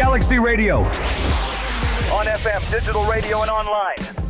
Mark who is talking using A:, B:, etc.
A: Galaxy Radio.
B: On FM, digital radio, and online.